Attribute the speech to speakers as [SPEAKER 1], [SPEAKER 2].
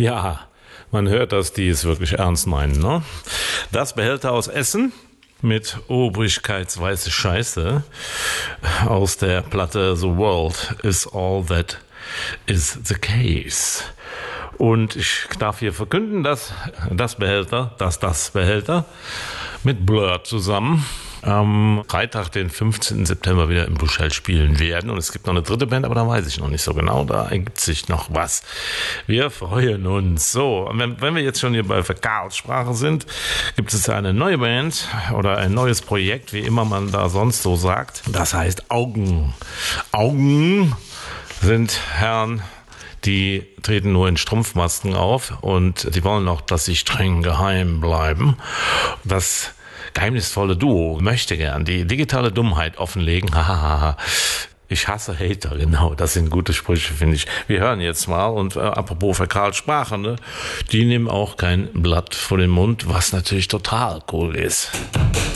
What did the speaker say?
[SPEAKER 1] Ja, man hört, dass die es wirklich ernst meinen, ne? Das Behälter aus Essen mit obrigkeitsweiße Scheiße aus der Platte The World is All That Is the Case. Und ich darf hier verkünden, dass das Behälter mit Blur zusammen am Freitag, den 15. September wieder im Bushell spielen werden. Und es gibt noch eine dritte Band, aber da weiß ich noch nicht so genau. Da ergibt sich noch was. Wir freuen uns. So, wenn wir jetzt schon hier bei Fäkalsprache sind, gibt es eine neue Band oder ein neues Projekt, wie immer man da sonst so sagt. Das heißt Augen. Augen sind Herren, die treten nur in Strumpfmasken auf und die wollen auch, dass sie streng geheim bleiben. Das geheimnisvolle Duo möchte gern die digitale Dummheit offenlegen. Ich hasse Hater, genau, das sind gute Sprüche, finde ich. Wir hören jetzt mal und apropos Fäkalsprache, ne, die nehmen auch kein Blatt vor den Mund, was natürlich total cool ist.